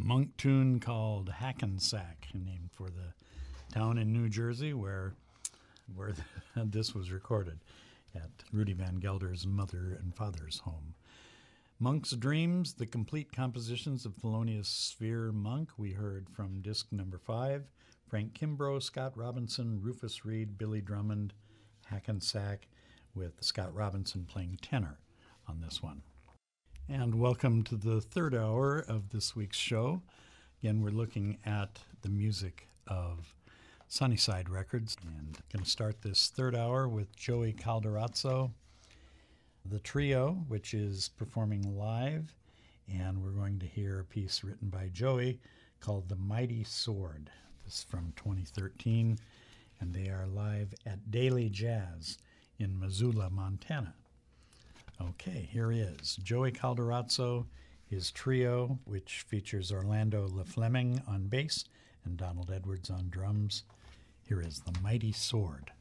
monk tune called Hackensack, named for the town in New Jersey where this was recorded at Rudy Van Gelder's mother and father's home. Monk's Dreams, the complete compositions of Thelonious Sphere Monk. We heard from disc number 5, Frank Kimbrough, Scott Robinson, Rufus Reid, Billy Drummond, Hackensack, with Scott Robinson playing tenor on this one. And welcome to the third hour of this week's show. Again, we're looking at the music of Sunnyside Records, and going to start this third hour with Joey Calderazzo, the trio, which is performing live, and we're going to hear a piece written by Joey called The Mighty Sword. This is from 2013, and they are live at Daily Jazz in Missoula, Montana. Okay, here he is, Joey Calderazzo, his trio, which features Orlando LeFleming on bass and Donald Edwards on drums. Here is The Mighty Sword.